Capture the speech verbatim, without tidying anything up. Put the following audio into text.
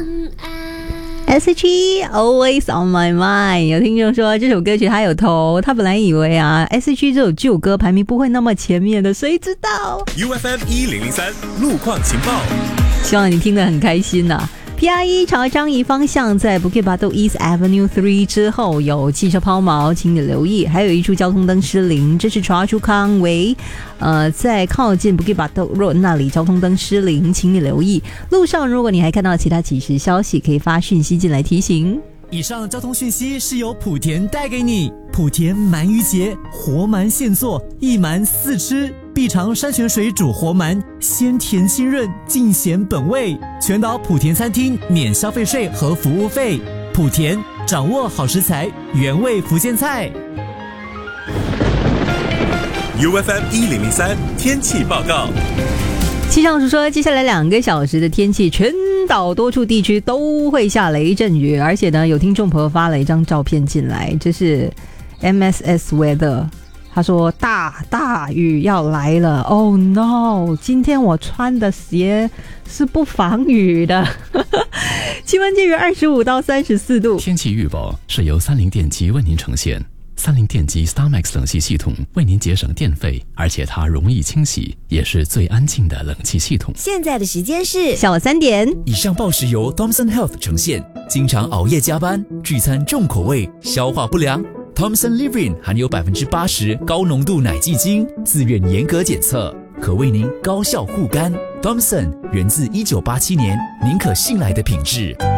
S H E Always on my mind。 有听众说这首歌曲他有投，他本来以为啊 S H E 这首旧歌排名不会那么前面的，谁知道 U F M 一零零三路况情报， 希望你听得很开心啊。P R 一朝樟宜方向在 Bukit Batok East Avenue 三之后有汽车抛锚，请你留意。还有一处交通灯失灵，这是 Choa Chu Kang 为呃在靠近 Bukit Batok Road 那里交通灯失灵，请你留意。路上如果你还看到其他即时消息，可以发讯息进来提醒。 以上交通讯息是由莆田带给你。莆田鳗鱼节，活鳗现做，一鳗四吃，必尝山泉水煮活鳗，鲜甜清润，尽显本味。全岛莆田餐厅免消费税和服务费。莆田掌握好食材，原味福建菜。 U F M 一零零三天气报告。 气象署说，接下来两个小时的天气，全岛多处地区都会下雷阵雨，而且呢，有听众朋友发了一张照片进来，这是 M S S Weather， 他说大大雨要来了 ，Oh no！ 今天我穿的鞋是不防雨的，气温介于二十五到三十四度。 天气预报是由三菱电机为您呈现。三菱电机 StarMax 冷气系统为您节省电费，而且它容易清洗，也是最安静的冷气系统。 现在的时间是下午三点。 以上报时由 Thomson Health 呈现。经常熬夜加班、聚餐重口味、消化不良 Thomson Livrin 含有 百分之八十 高浓度奶基精，自愿严格检测，可为您高效护肝。Thomson 源自一九八七年，您可信赖的品质。